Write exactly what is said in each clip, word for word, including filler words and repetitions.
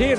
Ser.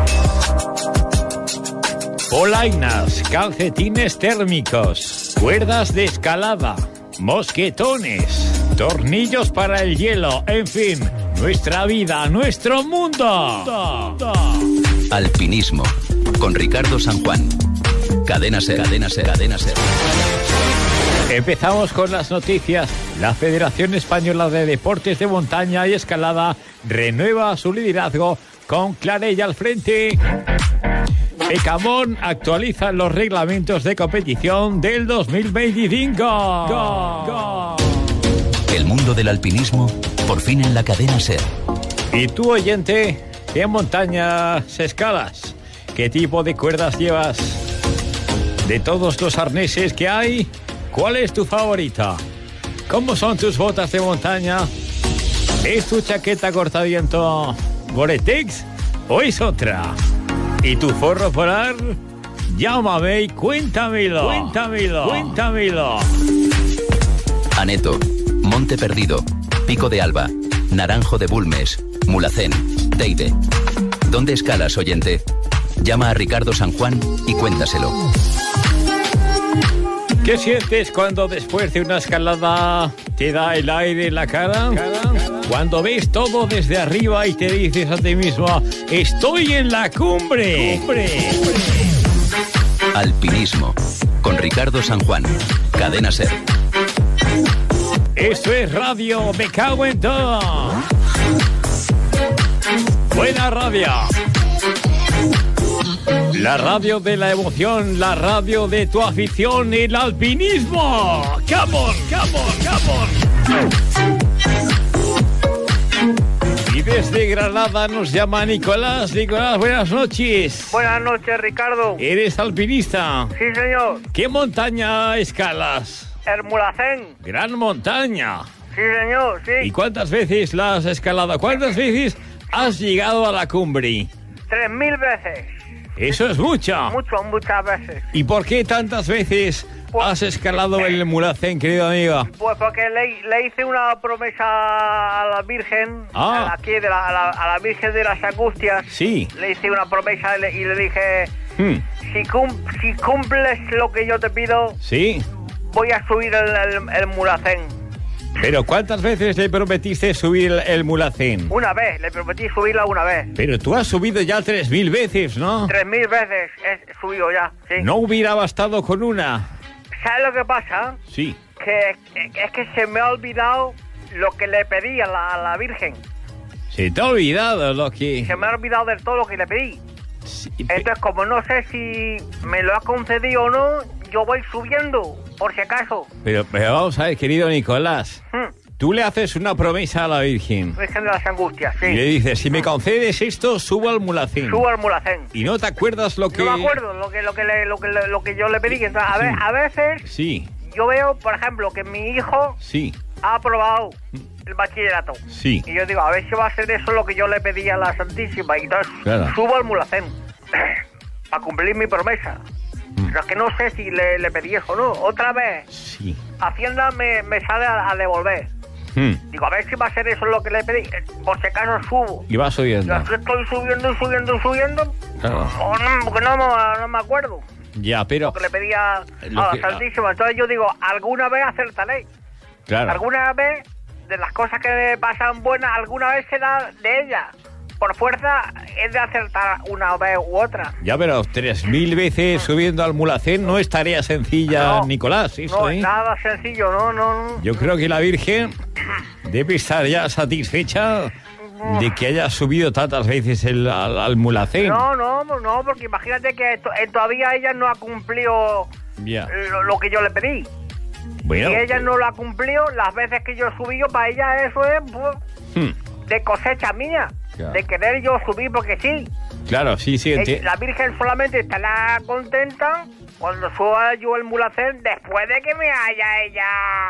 Polainas, calcetines térmicos, cuerdas de escalada, mosquetones, tornillos para el hielo, en fin, nuestra vida, nuestro mundo. Alpinismo, con Ricardo San Juan. Cadena Ser, Cadena Ser, Cadena Ser. Empezamos con las noticias. La Federación Española de Deportes de Montaña y Escalada renueva su liderazgo con Clarella al frente. Ecamón actualiza los reglamentos de competición del dos mil veinticinco. Go, go. El mundo del alpinismo, por fin en la Cadena Ser. ¿Y tú, oyente, qué montañas escalas? ¿Qué tipo de cuerdas llevas? De todos los arneses que hay, ¿cuál es tu favorita? ¿Cómo son tus botas de montaña? ¿Es tu chaqueta cortaviento Gore-Tex o es otra? ¿Y tu forro polar? Llámame y cuéntamelo. Cuéntamelo. Cuéntamelo. Aneto, Monte Perdido, Pico de Alba, Naranjo de Bulmes, Mulhacén, Teide. ¿Dónde escalas, oyente? Llama a Ricardo San Juan y cuéntaselo. ¿Qué sientes cuando después de una escalada te da el aire en la cara? Cuando ves todo desde arriba y te dices a ti mismo, estoy en la cumbre. cumbre. Alpinismo, con Ricardo San Juan. Cadena Ser. Esto es radio, me cago en todo. Buena radio. La radio de la emoción, la radio de tu afición, el alpinismo. Come on, come on, come on. Y desde Granada nos llama Nicolás. Nicolás, buenas noches. Buenas noches, Ricardo. ¿Eres alpinista? Sí, señor. ¿Qué montaña escalas? El Mulhacén. Gran montaña. Sí, señor, sí. ¿Y cuántas veces la has escalado? ¿Cuántas veces has llegado a la cumbre? Tres mil veces. Eso es mucho. Mucho, muchas veces. ¿Y por qué tantas veces pues, has escalado el Mulhacén, querido amigo? Pues porque le, le hice una promesa a la Virgen, ah. a, aquí de la, a, la, a la Virgen de las Angustias. Sí. Le hice una promesa y le, y le dije, hmm. si, cum, si cumples lo que yo te pido, sí, voy a subir el, el, el Mulhacén. ¿Pero cuántas veces le prometiste subir el, el Mulhacén? Una vez, le prometí subirla una vez. Pero tú has subido ya tres mil veces, ¿no? Tres mil veces he subido ya, sí. ¿No hubiera bastado con una? ¿Sabes lo que pasa? Sí. Que, que es que se me ha olvidado lo que le pedí a la, a la Virgen. ¿Se te ha olvidado lo que...? Se me ha olvidado del todo lo que le pedí. Sí, entonces, como no sé si me lo ha concedido o no, yo voy subiendo, por si acaso. Pero, pero vamos a ver, querido Nicolás. Hmm. Tú le haces una promesa a la Virgen. Virgen de las Angustias, sí. Y le dices, si me concedes esto, subo al Mulhacén. Subo al Mulhacén. ¿Y no te acuerdas lo que...? No me acuerdo lo que, lo que, le, lo que, lo que yo le pedí. Entonces, a, sí. ver, a veces... Sí. Yo veo, por ejemplo, que mi hijo... Sí. Ha aprobado el bachillerato. Sí. Y yo digo, a ver si va a ser eso lo que yo le pedí a la Santísima. Y entonces claro. subo al Mulhacén para cumplir mi promesa. Mm. Pero es que no sé si le, le pedí eso o no. Otra vez, sí. Hacienda me, me sale a, a devolver. Mm. Digo, a ver si va a ser eso lo que le pedí. Por si acaso subo. Y va subiendo. Yo estoy subiendo y subiendo y subiendo. Claro. O no, porque no, no me acuerdo. Ya, pero... Lo que le pedía a la que... Santísima. Entonces yo digo, alguna vez acertaré. Claro. Alguna vez, de las cosas que me pasan buenas, alguna vez será de ella. Por fuerza es de acertar una vez u otra. Ya, pero tres mil veces subiendo al Mulhacén no es tarea sencilla, no, Nicolás. Eso, no, ¿eh? nada sencillo, no, no, no. Yo creo que la Virgen debe estar ya satisfecha de que haya subido tantas veces el, al, al Mulhacén. No, no, no, porque imagínate que to, eh, todavía ella no ha cumplido ya. lo, lo que yo le pedí. Bueno, y ella no lo ha cumplido, las veces que yo he subido, para ella eso es pues, hmm. de cosecha mía, claro. De querer yo subir porque sí. Claro, sí, sí. Eh, la Virgen solamente estará contenta cuando suba yo el Mulhacén después de que me haya ella...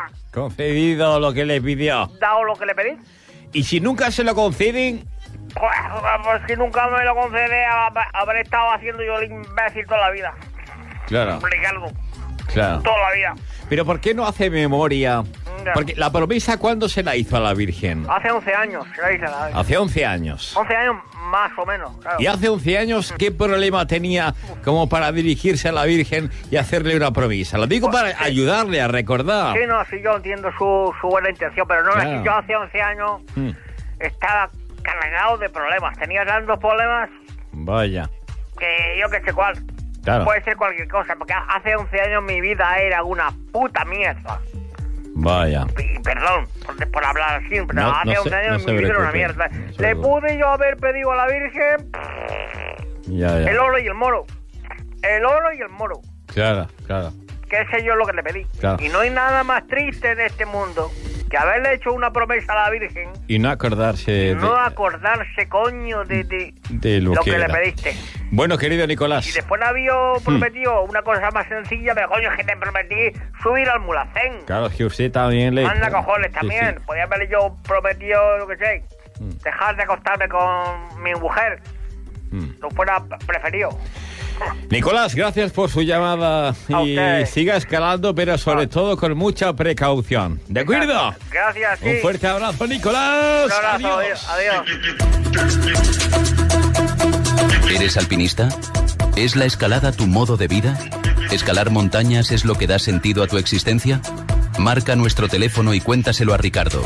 concedido lo que le pidió. Dado lo que le pedí. Y si nunca se lo conceden... Pues, pues si nunca me lo concede, habré estado haciendo yo el imbécil toda la vida. Claro. Ricardo. Claro. Toda la vida. Pero ¿por qué no hace memoria La, porque la promesa, ¿cuándo se la hizo a la Virgen? Hace once años, se la hice a la Virgen. Hace once años. once años más o menos, claro. Y hace once años, ¿qué problema tenía como para dirigirse a la Virgen y hacerle una promesa? Lo digo para ayudarle a recordar. Sí, no, sí, yo entiendo su, su buena intención, pero no, Claro. es que yo hace once años Mm. estaba cargado de problemas. Tenía tantos problemas Vaya. que yo que sé cuál. Claro. Puede ser cualquier cosa, porque hace once años mi vida era una puta mierda. Vaya. Y perdón por, por hablar así, pero No, hace no once se- años no se mi vida era una preocupe, mierda. no se Le preocupe. pude yo haber pedido a la Virgen Ya, ya. el oro y el moro. El oro y el moro. Claro, claro. Que ese yo lo que le pedí. Claro. Y no hay nada más triste de este mundo que haberle hecho una promesa a la Virgen Y no acordarse de, no acordarse, coño, de, de, de lo, lo que, que le era. pediste. Bueno, querido Y Nicolás. después le había prometido una cosa más sencilla, pero coño, es que te prometí subir al mulacén. Claro, que usted también le... Manda cojones Sí, también. sí. Podía haberle yo prometido, lo que sé, Mm. dejar de acostarme con mi mujer. Mm. Lo fuera preferido. Nicolás, gracias por su llamada A y usted. siga escalando, pero sobre Ah. todo con mucha precaución. ¿De acuerdo? Gracias, sí. Un fuerte abrazo, Nicolás. Un abrazo, Adiós. adiós. adiós. ¿Eres alpinista? ¿Es la escalada tu modo de vida? ¿Escalar montañas es lo que da sentido a tu existencia? Marca nuestro teléfono y cuéntaselo a Ricardo.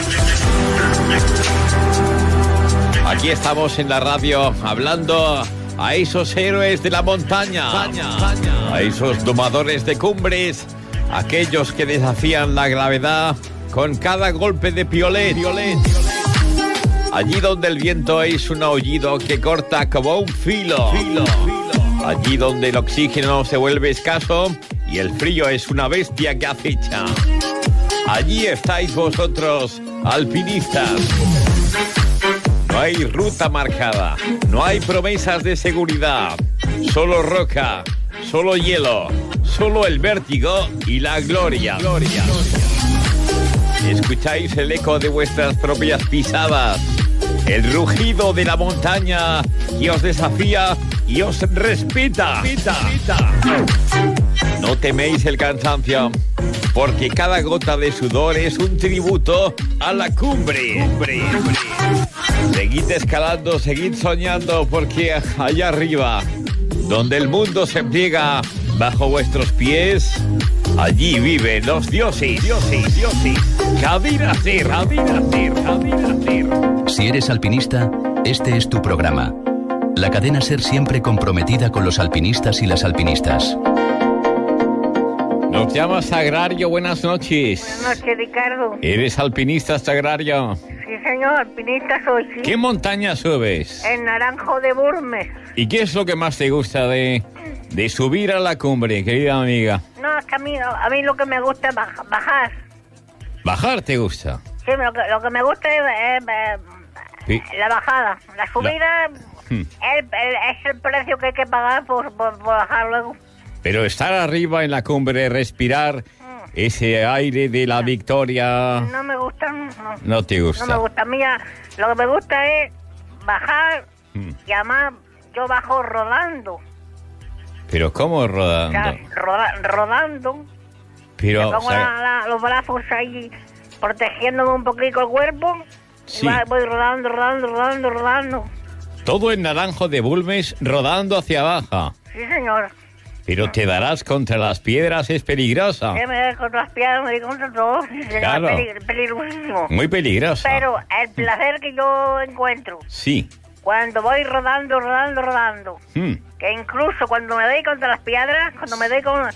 Aquí estamos en la radio hablando a esos héroes de la montaña, a esos domadores de cumbres, aquellos que desafían la gravedad con cada golpe de piolet. Allí donde el viento es un aullido que corta como un filo. Allí donde el oxígeno se vuelve escaso y el frío es una bestia que acecha. Allí estáis vosotros, alpinistas. No hay ruta marcada, no hay promesas de seguridad, solo roca, solo hielo, solo el vértigo y la gloria. Escucháis el eco de vuestras propias pisadas, el rugido de la montaña que os desafía y os respeta. No teméis el cansancio, porque cada gota de sudor es un tributo a la cumbre. Seguid escalando, seguid soñando, porque allá arriba, donde el mundo se pliega bajo vuestros pies, allí viven los dioses, dioses, dioses. Jadir Aser, Jadir Aser, Jadir Aser. Si eres alpinista, este es tu programa. La cadena SER siempre comprometida con los alpinistas y las alpinistas. Nos llama Sagrario, buenas noches. Buenas noches, Ricardo. ¿Eres alpinista, Sagrario? Sí, señor, alpinista soy, sí. ¿Qué montaña subes? El Naranjo de Bulmes. ¿Y qué es lo que más te gusta de, de subir a la cumbre, querida amiga? No, es que a mí, a mí lo que me gusta es baj- bajar. ¿Bajar te gusta? Sí, lo que, lo que me gusta es, es, eh, Sí. la bajada. La subida Hmm. el- el- es el precio que hay que pagar por, por, por bajar luego. Pero estar arriba en la cumbre, respirar ese aire de la victoria, No me gusta, no. no te gusta. No me gusta. A mí ya, lo que me gusta es bajar Hmm. y además yo bajo rodando. Pero ¿cómo O rodando? sea, roda- rodando. Pero, Me pongo o sea, la- la- los brazos ahí protegiéndome un poquito el cuerpo. Sí. Y va- voy rodando, rodando, rodando, rodando. todo en Naranjo de Bulmes rodando hacia abajo. Sí, señor. Pero te darás contra las piedras, es peligrosa. Que me doy contra las piedras, me doy contra todo. Sí, señor, Claro. peli- peligrosísimo. Muy peligrosa. Pero el placer que yo encuentro Sí. cuando voy rodando, rodando, rodando, Mm. que incluso cuando me doy contra las piedras, cuando me doy con,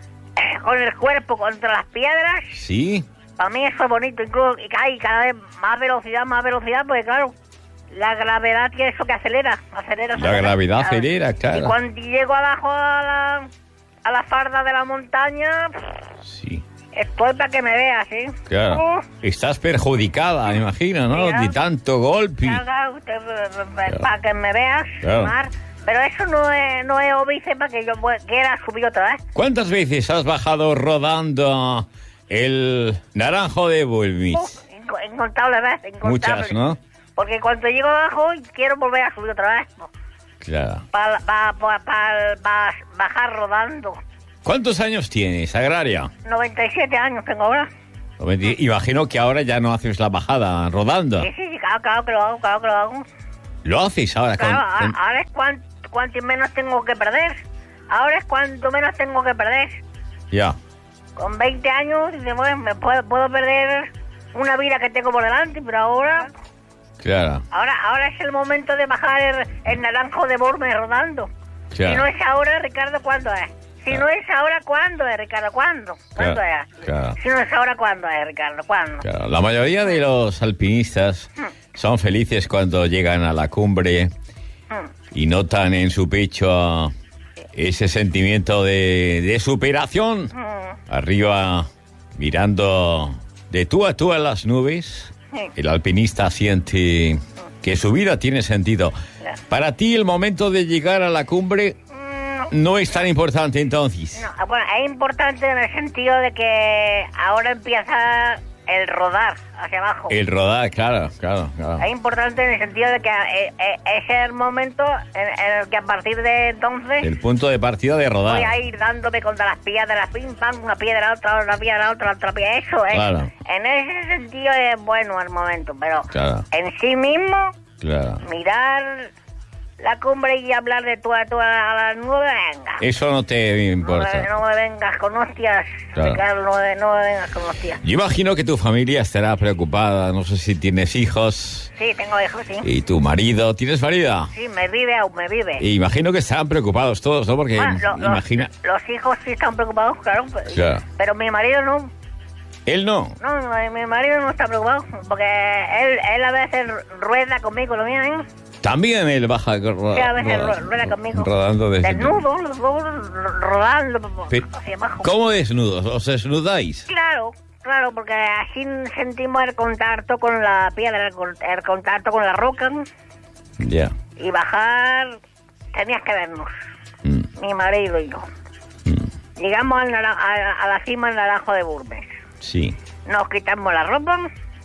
con el cuerpo contra las piedras, Sí. para mí eso es bonito. Incluso y hay cada vez más velocidad, más velocidad, porque claro, la gravedad tiene eso que acelera, acelera. La acelera. gravedad Claro. acelera, Y claro. cuando llego abajo a la, a la farda de la montaña, Sí. estoy para que me veas, ¿sí? Claro. Uh, Estás perjudicada, me imagino, ¿no? Sí, ¿no? De tanto golpe. Claro, usted, para que me veas, Claro. Mar. Pero eso no es, no es óbice para que yo pueda- quiera subir otra vez. ¿Cuántas veces has bajado rodando el Naranjo de Bulmes? Uf, inco- incontables veces, incontables. Muchas, ¿no? Porque cuando llego abajo quiero volver a subir otra vez. Claro. Para pa, pa, pa- pa- bajar rodando. ¿Cuántos años tienes, Agraria? noventa y siete años tengo ahora. Imagino que ahora ya no haces la bajada rodando. Sí, sí, sí, claro, claro que lo hago, claro que lo hago. ¿Lo haces ahora? Claro, con, con... ahora es cuanto, cuanto menos tengo que perder. Ahora es cuanto menos tengo que perder. Ya. Con veinte años, bueno, me puedo, puedo perder una vida que tengo por delante, pero ahora... Claro. Ahora ahora es el momento de bajar el, el naranjo de Burme rodando. Claro. Si no es ahora, Ricardo, ¿cuándo es? Si Claro. no es ahora, ¿cuándo es, Ricardo? ¿Cuándo? ¿Cuándo Claro, es? claro. Si no es ahora, ¿cuándo es, Ricardo? ¿Cuándo? Claro. La mayoría de los alpinistas son felices cuando llegan a la cumbre y notan en su pecho ese sentimiento de, de superación. Mm. Arriba, mirando de tú a tú a las nubes, Sí. el alpinista siente que su vida tiene sentido. Claro. Para ti, el momento de llegar a la cumbre Mm, no es tan importante, entonces. No, bueno, es importante en el sentido de que ahora empieza el rodar hacia abajo. El rodar, claro, claro, claro. Es importante en el sentido de que eh, eh, ese es el momento en, en el que a partir de entonces El punto de partida de rodar. voy a ir dándome contra las piedras, pim, pam, una piedra, otra, una piedra, otra, otra piedra. Eso es. Claro. En ese sentido es bueno el momento, pero Claro. en sí mismo, Claro. mirar la cumbre y hablar de tú a tú a las nueve, venga. Eso no te No me, importa. no me vengas con hostias, Claro. Ricardo, no, me- no me vengas con hostias. Yo imagino que tu familia estará preocupada. No sé si tienes hijos. Sí, tengo hijos, sí. Y tu marido. ¿Tienes marido? Sí, me vive aún, me vive. Y imagino que estarán preocupados todos, ¿no? Porque Bueno, lo- los- imagina... los hijos sí están preocupados, claro, pero, Claro. pero mi marido no. Él no. No, no, mi marido no está preocupado, porque él, él a veces rueda conmigo, ¿lo mío, eh? También él baja ro- Sí, a veces ro- ru- rueda conmigo. rodando desde... Desnudo, los dos ro- rodando Pero, hacia abajo. ¿cómo desnudos? ¿Os desnudáis? Claro, claro, porque así sentimos el contacto con la piedra, el, con- el contacto con la roca, Ya. y bajar, tenías que vernos, Mm, mi marido y yo. mm, Llegamos al nara- a, a la cima del Naranjo de Burmes. sí. Nos quitamos la ropa,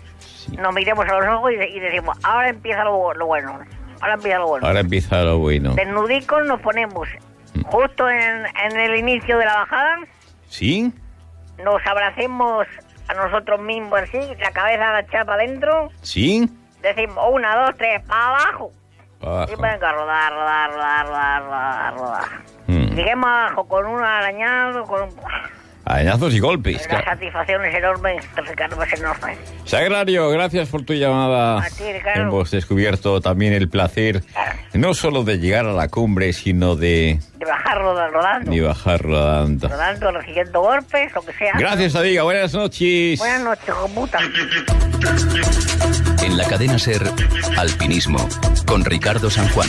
nos miremos a los ojos y, y decimos, ahora empieza lo, lo bueno, ahora empieza lo bueno. Ahora empieza lo bueno. Desnudicos nos ponemos justo en, en el inicio de la bajada, ¿Sí? nos abracemos a nosotros mismos así, la cabeza agachada para adentro, ¿Sí? decimos una, dos, tres, para abajo. Abajo. Y venga, a rodar, rodar, rodar, rodar, rodar, rodar. Mm. Lleguemos abajo con un arañado, con un... Arañazos y golpes. La claro. satisfacción es enorme, Ricardo, es enorme. Sagrario, gracias por tu llamada. A ti, Ricardo. Hemos descubierto también el placer no solo de llegar a la cumbre, sino de, De bajar roda- rodando. de bajar rodando. Rodando, recibiendo golpes, lo que sea. Gracias, Adiga. Buenas noches. Buenas noches, hijo puta. En la cadena SER, Alpinismo, con Ricardo San Juan.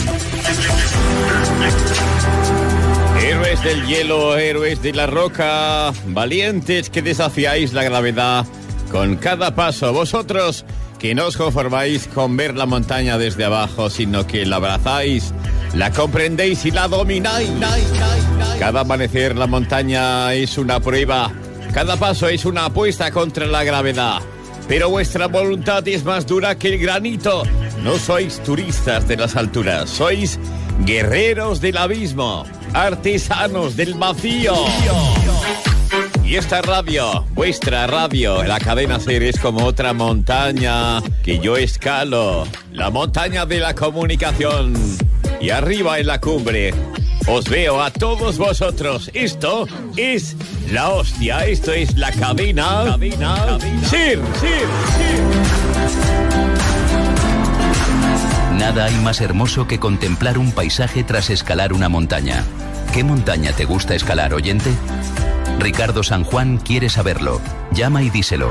Héroes del hielo, héroes de la roca, valientes que desafiáis la gravedad con cada paso. Vosotros que no os conformáis con ver la montaña desde abajo, sino que la abrazáis, la comprendéis y la domináis. Cada amanecer la montaña es una prueba, cada paso es una apuesta contra la gravedad. Pero vuestra voluntad es más dura que el granito. No sois turistas de las alturas, sois guerreros del abismo, artesanos del vacío. Y esta radio, vuestra radio, la cadena SER, es como otra montaña que yo escalo, la montaña de la comunicación. Y arriba en la cumbre os veo a todos vosotros. Esto es la hostia, esto es la cadena, cadena SER, SER, Nada hay más hermoso que contemplar un paisaje tras escalar una montaña. ¿Qué montaña te gusta escalar, oyente? Ricardo San Juan quiere saberlo. Llama y díselo.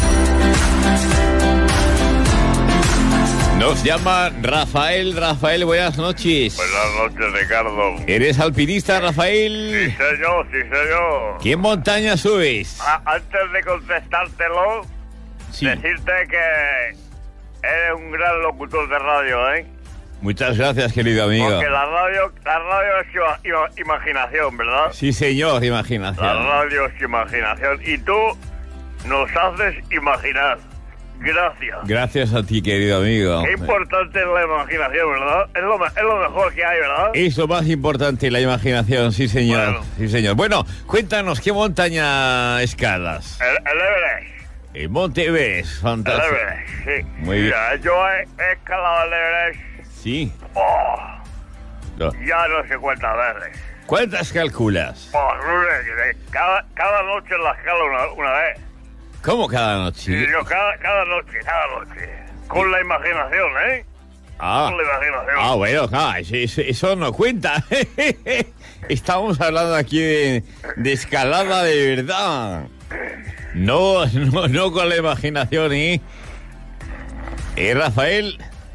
Nos llama Rafael. Rafael, buenas noches. Buenas noches, Ricardo. ¿Eres alpinista, Sí, Rafael? señor, sí, señor. ¿Qué montaña subes? A- antes de contestártelo, Sí. decirte que eres un gran locutor de radio, ¿eh? Muchas gracias, querido amigo. Porque la radio, la radio es ima- ima- imaginación, ¿verdad? Sí, señor, La imaginación. radio es imaginación y tú nos haces imaginar. Gracias. Gracias a ti, querido amigo. Qué importante es la imaginación, ¿verdad? Es lo, me- es lo mejor que hay, ¿verdad? Es lo más importante, la imaginación, sí, señor. Bueno. Sí, señor. Bueno, cuéntanos, ¿qué montaña escalas? El, el Everest. El Monte Everest, El fantástico. Everest, sí. Muy bien. Mira, yo he, he escalado el Everest, Sí. oh, No. ya no sé cuántas veces. ¿Cuántas calculas? Oh, no sé, cada, cada noche la escalo una, una vez. ¿Cómo cada Sí, noche? yo cada, cada noche, cada noche. Con la imaginación, ¿eh? Ah, Con la imaginación. ah bueno, ah, eso, eso- eso no cuenta. Estamos hablando aquí de, de escalada de verdad. No, no, no con la imaginación, ¿eh? ¿Eh, Rafael?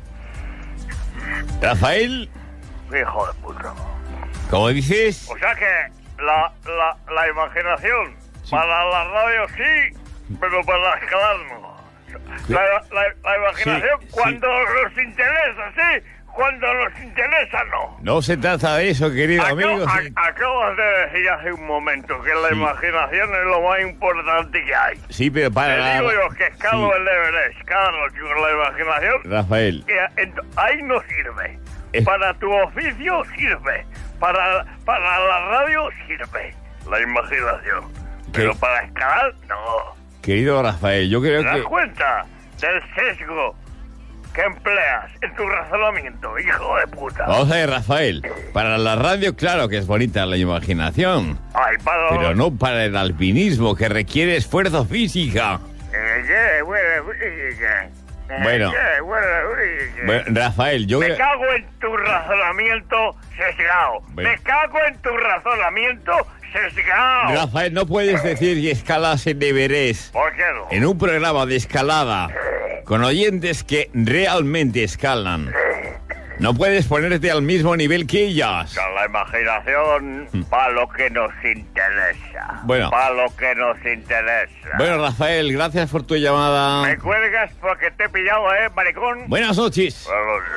¿Rafael? Hijo de puta. ¿Cómo dices? O sea que la, la, la imaginación Sí. para la radio sí, pero para escalar no. La, la, la imaginación Sí, sí. cuando nos interesa sí, cuando nos interesa no. No se trata de eso, querido Acabo- amigo. a- sí. acabas de decir hace un momento que la Sí. imaginación es lo más importante que hay. Sí, pero Te para... digo yo que escalo Sí. el Everest cada noche con la imaginación. Rafael, que ent- ahí no sirve. Es- Para tu oficio sirve. Para, para la radio sirve. La imaginación. Pero ¿Qué? para escalar, no. querido Rafael, yo creo ¿Te das que... cuenta del sesgo que empleas en tu razonamiento, hijo de puta? Vamos a ver, Rafael, para la radio claro que es bonita la imaginación, Ay, para... pero no para el alpinismo, que requiere esfuerzo física. Eh, yeah, bueno, eh, Bueno. yeah, bueno, eh, Bueno, Rafael, yo Me creo... cago en tu razonamiento sesgado. Bueno. Me cago en tu razonamiento sesgado. Rafael, no puedes decir que escalas en Everest ¿Por qué no? en un programa de escalada con oyentes que realmente escalan. No puedes ponerte al mismo nivel que ellas. Con la imaginación para lo que nos interesa. Bueno. Para lo que nos interesa. Bueno, Rafael, gracias por tu llamada. Me cuelgas porque te he pillado, ¿eh, maricón? Buenas noches.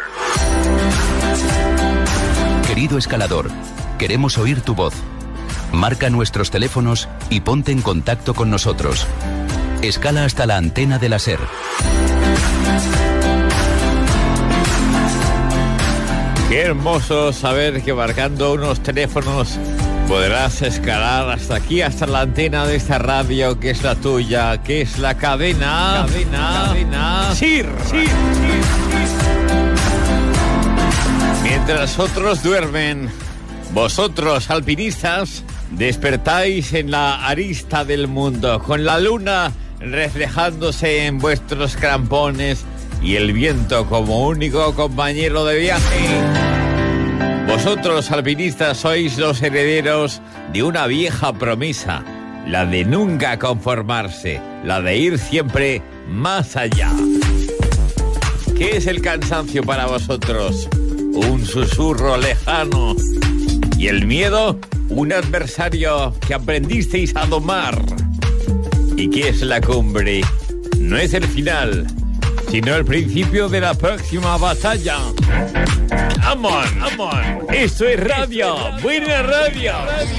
Querido escalador, queremos oír tu voz. Marca nuestros teléfonos y ponte en contacto con nosotros. Escala hasta la antena de la SER. Qué hermoso saber que marcando unos teléfonos podrás escalar hasta aquí, hasta la antena de esta radio que es la tuya, que es la cadena. Cadena. Cadena. SIR. SIR. Mientras otros duermen, vosotros, alpinistas, despertáis en la arista del mundo, con la luna reflejándose en vuestros crampones y el viento como único compañero de viaje. Vosotros, alpinistas, sois los herederos de una vieja promesa, la de nunca conformarse, la de ir siempre más allá. ¿Qué es el cansancio para vosotros? Un susurro lejano. ¿Y el miedo? Un adversario que aprendisteis a domar. ¿Y qué es la cumbre? No es el final, sino el principio de la próxima batalla. Come on, come on. Esto es radio, buena radio.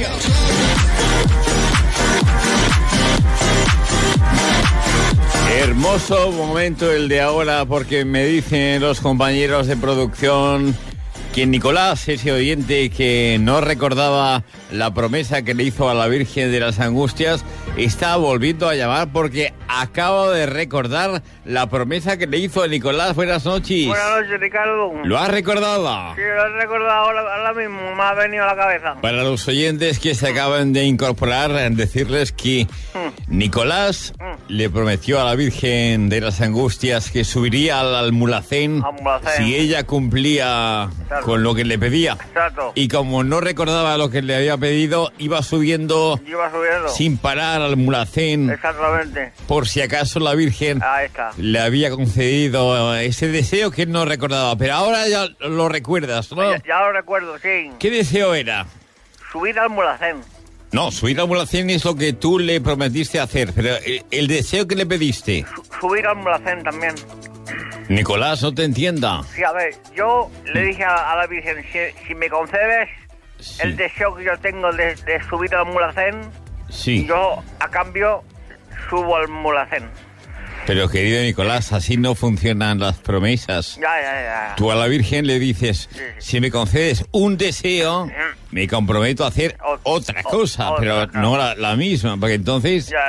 Hermoso momento el de ahora, porque me dicen los compañeros de producción que Nicolás, ese oyente que no recordaba la promesa que le hizo a la Virgen de las Angustias, está volviendo a llamar porque acabo de recordar la promesa que le hizo a Nicolás. Buenas noches. Buenas noches, Ricardo. ¿Lo has recordado? Sí, lo he recordado ahora, ahora mismo, me ha venido a la cabeza. Para los oyentes que se acaban de incorporar, decirles que Nicolás le prometió a la Virgen de las Angustias que subiría al Almulacén Al Mulhacén. si ella cumplía Exacto. con lo que le pedía. Exacto. Y como no recordaba lo que le había pedido, iba subiendo Yo iba subiendo. sin parar al Mulhacén, Exactamente. por si acaso la Virgen Ahí está. le había concedido ese deseo que él no recordaba. Pero ahora ya lo recuerdas, ¿no? Ya, ya lo recuerdo, sí. ¿Qué deseo era? Subir al Mulhacén. No, subir al Mulhacén es lo que tú le prometiste hacer, pero el, el deseo que le pediste. Su- subir al Mulhacén también. Nicolás, no te entienda. Sí, a ver, yo le dije a, a la Virgen, si, si me concedes Sí. el deseo que yo tengo de, de subir al Mulhacén, Sí, yo a cambio subo al Mulhacén. pero querido Nicolás, así no funcionan las promesas. Ya, ya, ya. Tú a la Virgen le dices, Sí. si me concedes un deseo, me comprometo a hacer Ot- otra o- cosa, otra, pero claro. no la, la misma, porque entonces Ya, ya.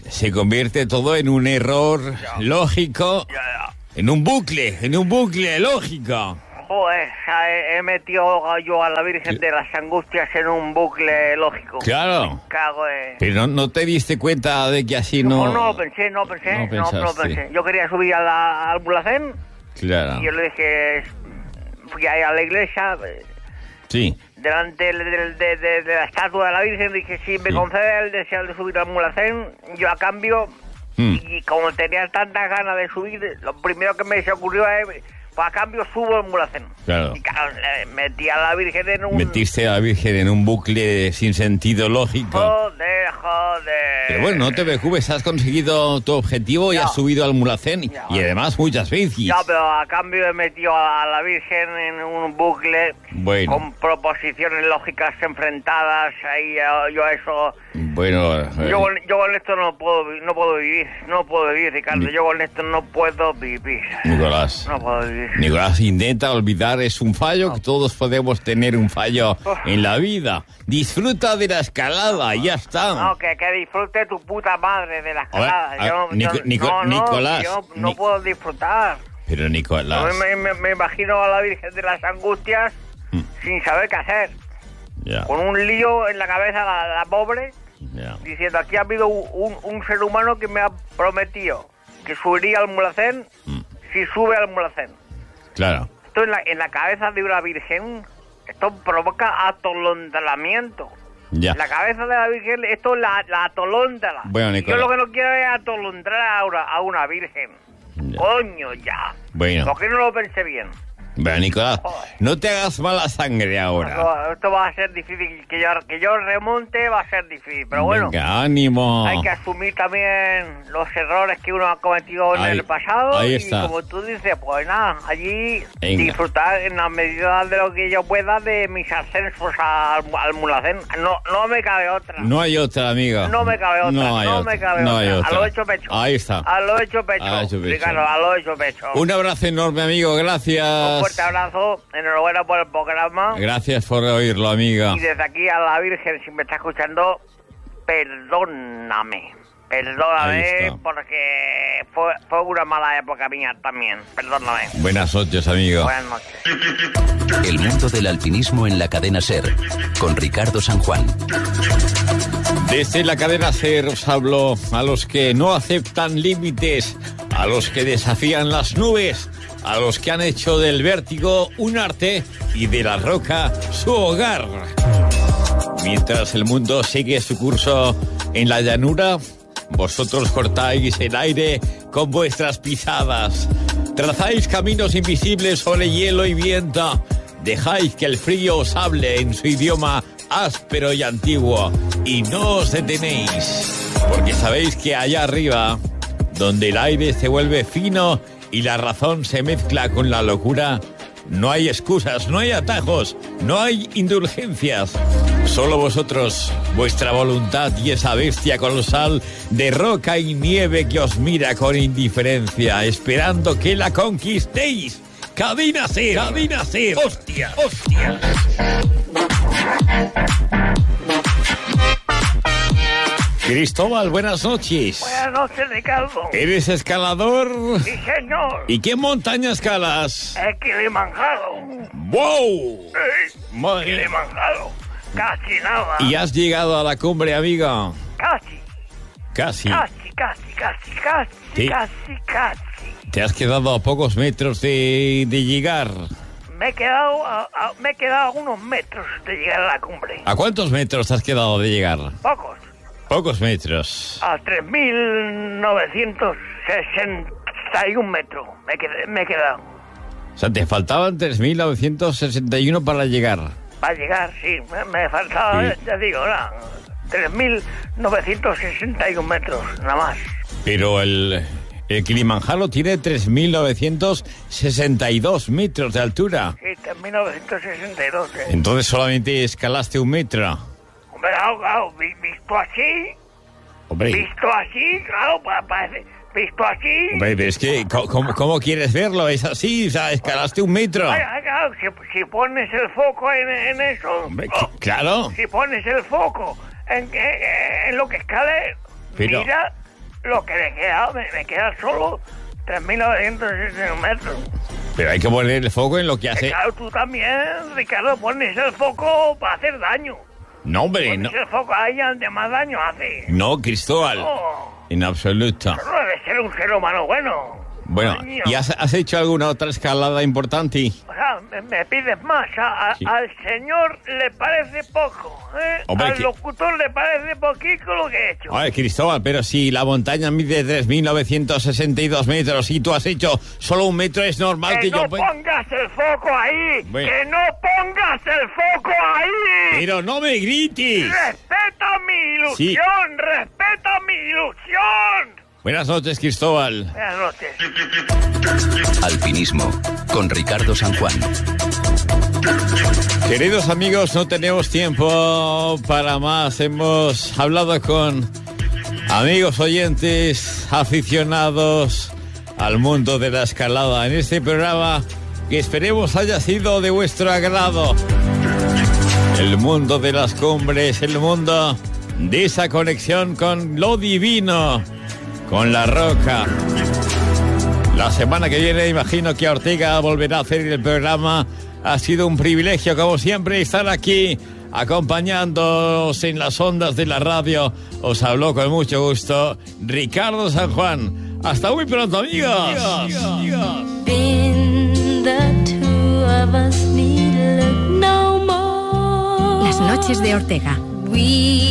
se convierte todo en un error Ya. lógico, Ya, ya. en un bucle, en un bucle lógico. Joder, o sea, he, he metido yo a la Virgen de las Angustias en un bucle lógico. Claro. Cago en... Pero no, no te diste cuenta de que así no... No, no lo pensé, no pensé, No no, no, pensaste. pensé. Yo quería subir a la, al Mulhacén Claro. y yo le dije, fui ahí a la iglesia, eh, Sí. delante de, de- de- de- de la estatua de la Virgen, dije, si me Sí. concede el deseo de subir al Mulhacén, yo a cambio, Mm. y como tenía tantas ganas de subir, lo primero que me se ocurrió es, pues a cambio subo al Mulhacén. Claro. Y claro, le metí a la Virgen en un... Metiste a la Virgen en un bucle sin sentido lógico. Joder, joder. Pero bueno, no te preocupes, has conseguido tu objetivo y Ya. has subido al Mulhacén. Ya, Y vale. además muchas veces. Ya, pero a cambio he metido a la Virgen en un bucle Bueno. con proposiciones lógicas enfrentadas. Ahí yo, yo eso... Bueno, eh, Yo, con- yo con esto no puedo, vi- no puedo vivir, no puedo vivir, Ricardo. Ni- Yo con esto no puedo vivir. Nicolás. No puedo vivir. Nicolás, intenta olvidar, es un fallo, que todos podemos tener un fallo en la vida. Disfruta de la escalada, ya está. No, que, que disfrute tu puta madre de la A ver, escalada. a- Yo, Nico- yo- Nico- no, no, Nicolás, yo no Ni- puedo disfrutar. Pero Yo Nicolás, me, me- me imagino a la Virgen de las Angustias Mm. sin saber qué hacer. ya, Con un lío en la cabeza, la, la pobre, ya. diciendo, aquí ha habido un, un- un ser humano que me ha prometido que subiría al Mulhacén Mm. si sube al Mulhacén. Claro, Esto en la, en la cabeza de una virgen, esto provoca atolondramiento. ya. La cabeza de la virgen, esto la, la atolóndra. Bueno, Y yo Nicolás. lo que no quiero es atolondrar a una, a una virgen. Ya. Coño, ya. Bueno. ¿Por qué no lo pensé bien? Pero Nicolás, Joder. no te hagas mala sangre ahora. Esto, esto va a ser difícil, que yo, que yo remonte va a ser difícil, pero bueno. Venga, ánimo. Hay que asumir también los errores que uno ha cometido en Ahí- el pasado. ahí y está. como tú dices, pues nada, allí Venga. disfrutar en la medida de lo que yo pueda de mis ascensos al, al Mulhacén. No, no me cabe otra. No hay otra, amigo. No me cabe otra. No No, hay otra. me cabe no otra. hay otra. A lo hecho pecho. Ahí está. A lo hecho pecho. A lo hecho pecho. Ricardo, a lo hecho pecho. Un abrazo enorme, amigo. Gracias. Un fuerte abrazo. Enhorabuena por el programa. Gracias por oírlo, amiga. Y desde aquí a la Virgen, si me está escuchando, perdóname. Ahí Perdóname está. porque fue, fue una mala época mía también. Perdóname. Buenas noches, amigo. Buenas noches. El mundo del alpinismo en la cadena SER, con Ricardo San Juan. Desde la cadena SER os hablo a los que no aceptan límites, a los que desafían las nubes, a los que han hecho del vértigo un arte y de la roca su hogar. Mientras el mundo sigue su curso en la llanura, vosotros cortáis el aire con vuestras pisadas. Trazáis caminos invisibles sobre hielo y viento. Dejáis que el frío os hable en su idioma áspero y antiguo. Y no os detenéis, porque sabéis que allá arriba, donde el aire se vuelve fino y la razón se mezcla con la locura, no hay excusas, no hay atajos, no hay indulgencias. Solo vosotros, vuestra voluntad y esa bestia colosal de roca y nieve que os mira con indiferencia, esperando que la conquistéis. ¡Cadena SER! ¡Cadena SER! ¡Hostia! ¡Hostia! Cristóbal, buenas noches. Buenas noches, Ricardo. ¿Eres escalador? Sí, señor. ¿Y qué montaña escalas? El Kilimanjaro. ¡Wow! Sí, Madre- Kilimanjaro. Casi nada. ¿Y has llegado a la cumbre, amiga? Casi, Casi. casi, casi, casi, casi, Sí. casi, casi. Te has quedado a pocos metros de, de llegar. Me he quedado a, a- me he quedado a unos metros de llegar a la cumbre. ¿A cuántos metros te has quedado de llegar? Pocos. Pocos metros. A tres mil novecientos sesenta y un metros me, quedé, me he quedado. O sea, te faltaban tres mil novecientos sesenta y uno para llegar. Para llegar, sí, me, me faltaba, Sí. ya digo, nada, tres mil novecientos sesenta y un metros, nada más. Pero el, el Kilimanjaro tiene tres mil novecientos sesenta y dos metros de altura. Sí, tres mil novecientos sesenta y dos. Eh. Entonces solamente escalaste un metro. Hombre, claro, claro, vi- visto así, Hombre, visto así, claro, pa- parece, visto así. hombre, pero es que, co- ¿cómo, cómo quieres verlo? Es así, o sea, escalaste un metro. Ay, ay, claro, si, si pones el foco en, en eso, Hombre, oh, claro. si pones el foco en, en, en lo que escale, Pero- mira, lo que me queda, me, me queda solo tres mil novecientos sesenta y uno metros. Pero hay que poner el foco en lo que hace... Eh, claro, tú también, Ricardo, pones el foco para hacer daño. No, hombre, no. Pones el foco ahí donde más daño hace. No, Cristóbal. No. En absoluto. No debe ser un ser humano bueno. Bueno, Coño. ¿y has, has hecho alguna otra escalada importante? O sea, me, me pides más. A, a, Sí. Al señor le parece poco, ¿eh? Hombre, Al que- locutor le parece poquito lo que he hecho. Oye, Cristóbal, pero si la montaña mide tres mil novecientos sesenta y dos metros y tú has hecho solo un metro, es normal que que no yo... pongas el foco ahí. Bueno. Que no pongas el foco ahí. Pero no me grites. Respeta mi ilusión. Respeta mi ilusión. Buenas noches, Cristóbal. Buenas noches. Alpinismo con Ricardo San Juan. Queridos amigos, no tenemos tiempo para más. Hemos hablado con amigos oyentes, aficionados al mundo de la escalada en este programa que esperemos haya sido de vuestro agrado. El mundo de las cumbres, el mundo de esa conexión con lo divino, con la roca. La semana que viene imagino que Ortega volverá a hacer el programa. Ha sido un privilegio, como siempre, estar aquí acompañándoos en las ondas de la radio. Os habló con mucho gusto Ricardo San Juan. Hasta muy pronto, amigos. Las noches de Ortega.